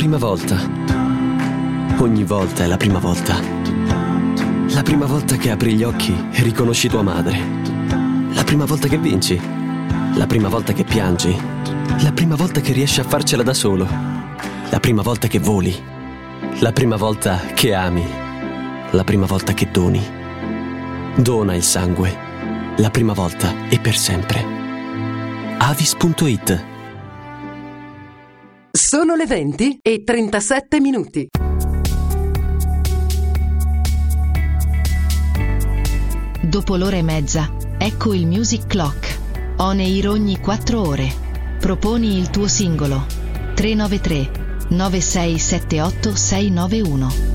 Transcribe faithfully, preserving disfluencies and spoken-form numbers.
prima volta. Ogni volta è la prima volta. La prima volta che apri gli occhi e riconosci tua madre. La prima volta che vinci. La prima volta che piangi. La prima volta che riesci a farcela da solo. La prima volta che voli. La prima volta che ami. La prima volta che doni. Dona il sangue. La prima volta e per sempre. Avis punto it. Sono le venti e trentasette minuti. Dopo l'ora e mezza, ecco il Music Clock. On air ogni quattro ore. Proponi il tuo singolo. tre nove tre nove sei sette otto sei nove uno.